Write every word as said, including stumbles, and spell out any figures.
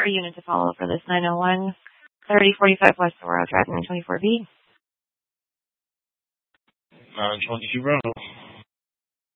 unit to follow for this nine oh one, thirty forty-five West Aurora Drive, nine twenty-four B. nine twenty-two Ronald.